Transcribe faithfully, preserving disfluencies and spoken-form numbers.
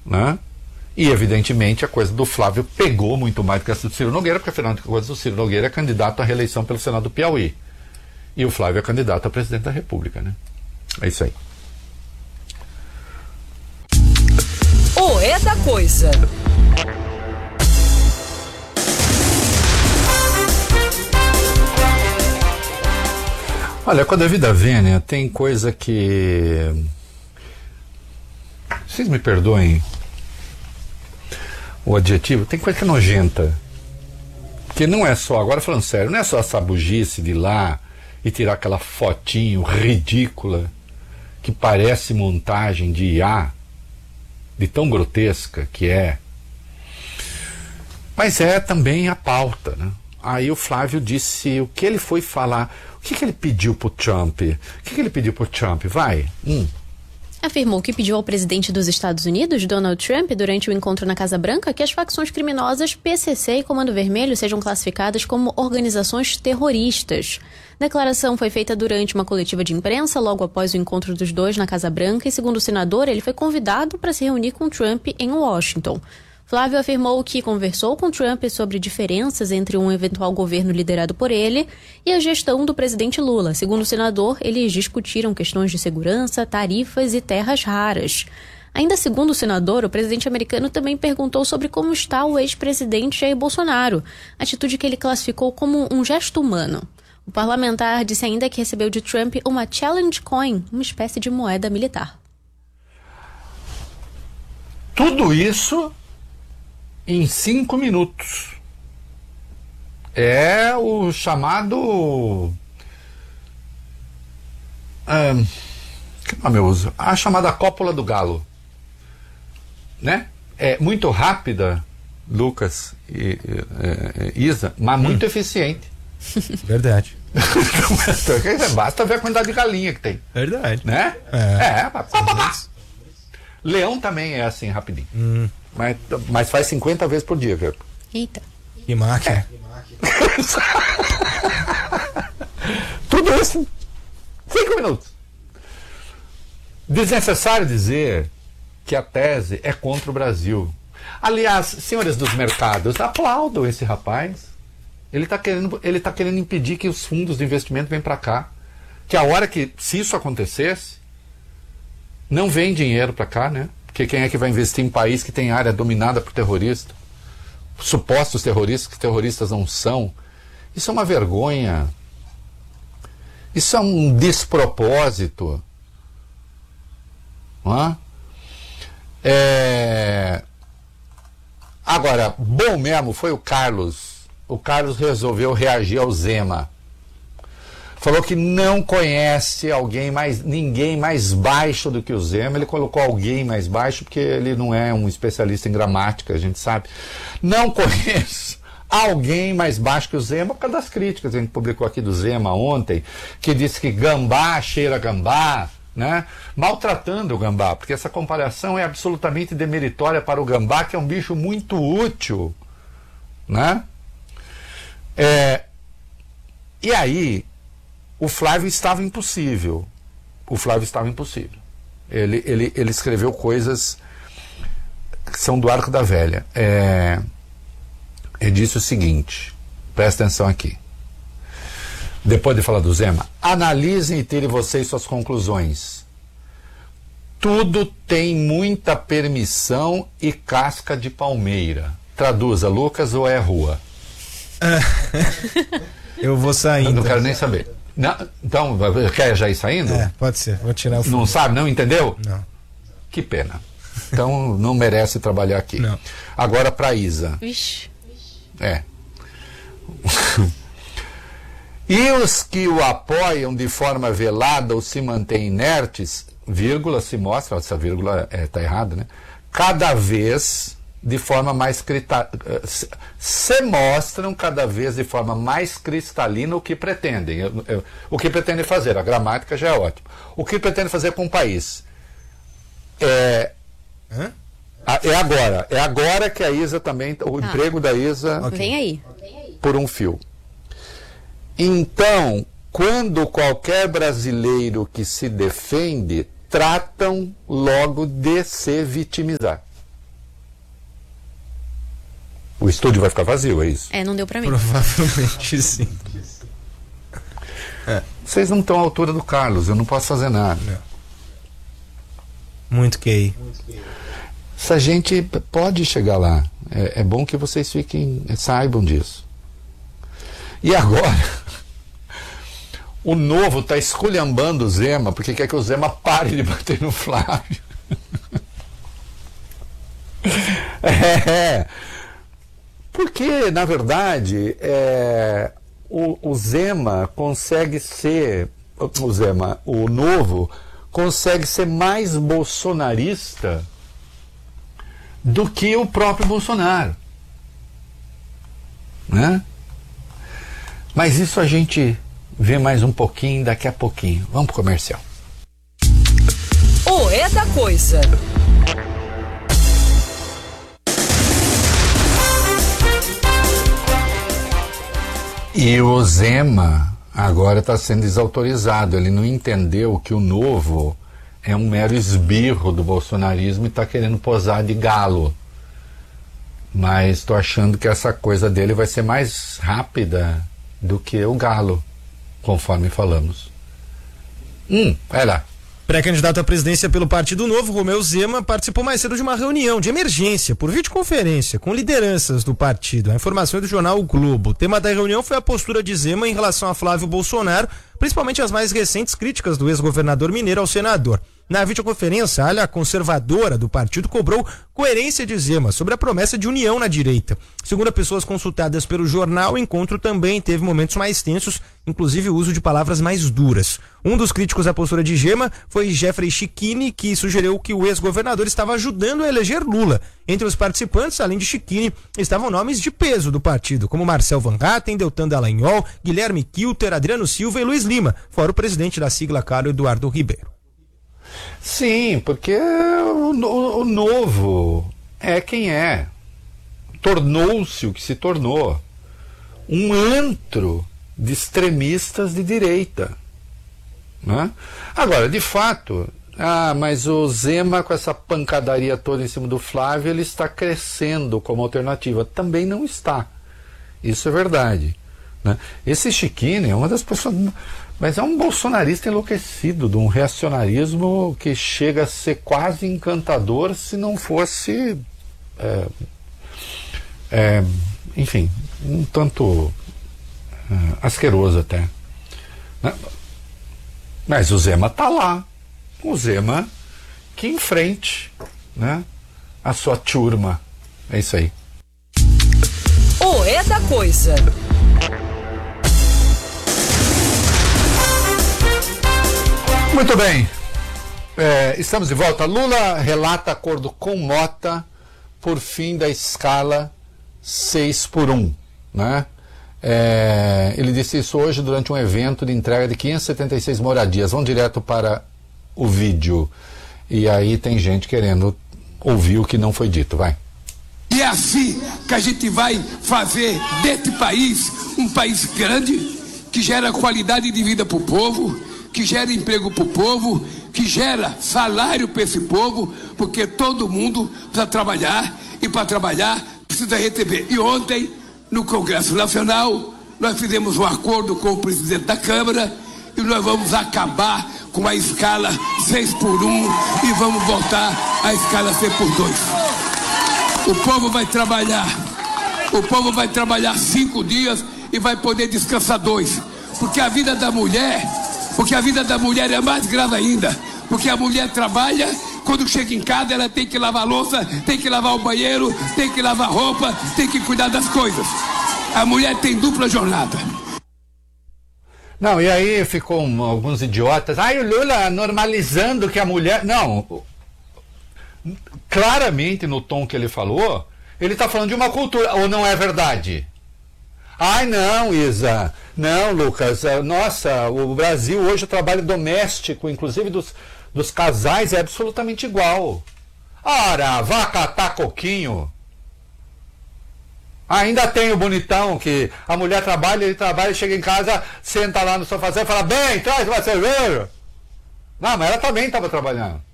né? E, evidentemente, a coisa do Flávio pegou muito mais do que essa do Ciro Nogueira, porque, afinal de contas, o Ciro Nogueira é candidato à reeleição pelo Senado do Piauí. E o Flávio é candidato a presidente da República, né? É isso aí. O É da Coisa. Olha, com a devida vênia, tem coisa que... Vocês me perdoem o adjetivo, tem coisa que é nojenta. Porque não é só, agora falando sério, não é só a sabugice de ir lá e tirar aquela fotinho ridícula que parece montagem de I A, de tão grotesca que é. Mas é também a pauta, né? Aí o Flávio disse o que ele foi falar. O que, que ele pediu pro Trump? O que, que ele pediu pro Trump? Vai. Hum. Afirmou que pediu ao presidente dos Estados Unidos, Donald Trump, durante o encontro na Casa Branca, que as facções criminosas P C C e Comando Vermelho sejam classificadas como organizações terroristas. A declaração foi feita durante uma coletiva de imprensa, logo após o encontro dos dois na Casa Branca, e, segundo o senador, ele foi convidado para se reunir com Trump em Washington. Flávio afirmou que conversou com Trump sobre diferenças entre um eventual governo liderado por ele e a gestão do presidente Lula. Segundo o senador, eles discutiram questões de segurança, tarifas e terras raras. Ainda segundo o senador, o presidente americano também perguntou sobre como está o ex-presidente Jair Bolsonaro, atitude que ele classificou como um gesto humano. O parlamentar disse ainda que recebeu de Trump uma challenge coin, uma espécie de moeda militar. Tudo isso em cinco minutos. É o chamado... Ah, que nome eu uso? A chamada cópula do galo. Né? É muito rápida, Lucas e, e, e Isa, mas muito hum. eficiente. Verdade. Basta ver a quantidade de galinha que tem. Verdade. Né? É. É. Pá, pá, pá. Leão também é assim, rapidinho. Hum. Mas, mas faz cinquenta vezes por dia, viu? Eita. Que máquina. É. Tudo isso em cinco minutos. Desnecessário dizer que a tese é contra o Brasil. Aliás, senhores dos mercados, aplaudam esse rapaz. Ele está querendo, ele tá querendo impedir que os fundos de investimento venham para cá. Que a hora que, se isso acontecesse, não vem dinheiro para cá, né? Porque quem é que vai investir em país que tem área dominada por terroristas? Supostos terroristas, que terroristas não são. Isso é uma vergonha. Isso é um despropósito. Não é? É... Agora, bom mesmo foi o Carlos. O Carlos resolveu reagir ao Zema. Falou que não conhece alguém mais, ninguém mais baixo do que o Zema. Ele colocou alguém mais baixo porque ele não é um especialista em gramática, a gente sabe. Não conheço alguém mais baixo que o Zema por causa das críticas. A gente publicou aqui do Zema ontem, que disse que gambá cheira gambá, né? Maltratando o gambá, porque essa comparação é absolutamente demeritória para o gambá, que é um bicho muito útil, né? É, e aí o Flávio estava impossível. O Flávio estava impossível. Ele, ele, ele escreveu coisas que são do arco da velha. É, ele disse o seguinte, presta atenção aqui. Depois de falar do Zema, analisem e tirem vocês suas conclusões. Tudo tem muita permissão e casca de palmeira. Traduza, Lucas, ou é rua? Eu vou sair. Eu não então. quero nem saber. Não, então, quer já ir saindo? É, pode ser. Vou tirar o fundo. Não sabe? Não entendeu? Não. Que pena. Então, não merece trabalhar aqui. Não. Agora para Isa. Vixe. É. E os que o apoiam de forma velada ou se mantêm inertes, vírgula, se mostra, essa vírgula está é, errada, né? Cada vez de forma mais crita, se, se mostram cada vez de forma mais cristalina o que pretendem. Eu, eu, o que pretendem fazer, a gramática já é ótimo. O que pretendem fazer com o país? É, Hã? é agora. É agora que a Isa também, o ah. emprego da Isa... Okay. Vem aí. Por um fio. Então, quando qualquer brasileiro que se defende, tratam logo de se vitimizar. O estúdio vai ficar vazio, é isso? É, não deu pra mim. Provavelmente sim. É. Vocês não estão à altura do Carlos, eu não posso fazer nada. Não. Muito Q I. Essa gente pode chegar lá. É, é bom que vocês fiquem, saibam disso. E agora, o Novo está esculhambando o Zema, porque quer que o Zema pare de bater no Flávio. É, porque, na verdade, é, o, o Zema consegue ser, o Zema, o Novo, consegue ser mais bolsonarista do que o próprio Bolsonaro, né? Mas isso a gente vê mais um pouquinho daqui a pouquinho. Vamos pro comercial. O É da Coisa. E o Zema agora está sendo desautorizado. Ele não entendeu que o Novo é um mero esbirro do bolsonarismo e está querendo posar de galo. Mas estou achando que essa coisa dele vai ser mais rápida do que o galo, conforme falamos. Hum, vai lá. Pré-candidato à presidência pelo Partido Novo, Romeu Zema, participou mais cedo de uma reunião de emergência por videoconferência com lideranças do partido. A informação é do jornal O Globo. O tema da reunião foi a postura de Zema em relação a Flávio Bolsonaro, principalmente as mais recentes críticas do ex-governador mineiro ao senador. Na videoconferência, a ala conservadora do partido cobrou coerência de Zema sobre a promessa de união na direita. Segundo pessoas consultadas pelo jornal, o encontro também teve momentos mais tensos, inclusive o uso de palavras mais duras. Um dos críticos à postura de Zema foi Jeffrey Schichini, que sugeriu que o ex-governador estava ajudando a eleger Lula. Entre os participantes, além de Schichini, estavam nomes de peso do partido, como Marcel Van Hatten, Deltan Dallagnol, Guilherme Kilter, Adriano Silva e Luiz Lima, fora o presidente da sigla Carlos Eduardo Ribeiro. Sim, porque o, o, o Novo é quem é. Tornou-se o que se tornou. Um antro de extremistas de direita. Né? Agora, de fato, ah, mas o Zema, com essa pancadaria toda em cima do Flávio, ele está crescendo como alternativa. Também não está. Isso é verdade. Né? Esse Schichini é uma das pessoas... Mas é um bolsonarista enlouquecido, de um reacionarismo que chega a ser quase encantador se não fosse, é, é, enfim, um tanto é, asqueroso até. Né? Mas o Zema está lá. O Zema que enfrente, né, a sua turma. É isso aí. O É da Coisa. Muito bem, é, estamos de volta. Lula relata acordo com Mota por fim da escala seis por um, né? É, ele disse isso hoje durante um evento de entrega de quinhentas e setenta e seis moradias. Vamos direto para o vídeo. E aí tem gente querendo ouvir o que não foi dito, vai. E é assim que a gente vai fazer deste país um país grande, que gera qualidade de vida para o povo, que gera emprego para o povo, que gera salário para esse povo, porque todo mundo precisa trabalhar, e para trabalhar precisa receber. E ontem, no Congresso Nacional, nós fizemos um acordo com o presidente da Câmara e nós vamos acabar com a escala seis por um e vamos voltar à escala seis por dois. O povo vai trabalhar, o povo vai trabalhar cinco dias e vai poder descansar dois, porque a vida da mulher... Porque a vida da mulher é mais grave ainda. Porque a mulher trabalha, quando chega em casa ela tem que lavar a louça, tem que lavar o banheiro, tem que lavar roupa, tem que cuidar das coisas. A mulher tem dupla jornada. Não, e aí ficou um, alguns idiotas. Ai, o Lula normalizando que a mulher... Não, claramente no tom que ele falou, ele está falando de uma cultura, ou não é verdade? Ai, não, Isa, não, Lucas, nossa, o Brasil hoje o trabalho doméstico, inclusive dos, dos casais, é absolutamente igual. Ora, vá catar coquinho. Ainda tem o bonitão que a mulher trabalha, ele trabalha, chega em casa, senta lá no sofá e fala, bem, traz uma cerveja. Não, mas ela também estava trabalhando.